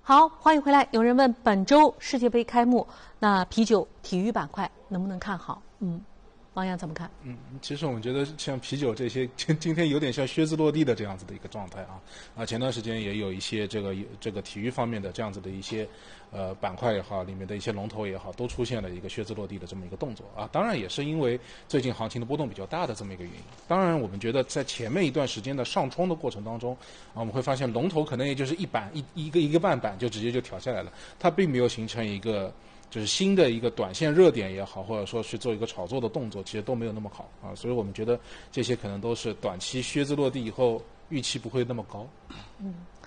好，欢迎回来。有人问本周世界杯开幕，那啤酒体育板块能不能看好？王洋怎么看？ 其实我们觉得像啤酒这些，今天有点像靴子落地的这样子的一个状态啊。前段时间也有一些这个体育方面的这样子的一些板块也好，里面的一些龙头也好，都出现了一个靴子落地的这么一个动作啊。当然也是因为最近行情的波动比较大的这么一个原因。当然，我们觉得在前面一段时间的上冲的过程当中啊，我们会发现龙头可能也就是一个半板就直接就挑下来了，它并没有形成一个就是新的一个短线热点也好，或者说去做一个炒作的动作，其实都没有那么好啊。所以我们觉得这些可能都是短期靴子落地以后预期不会那么高。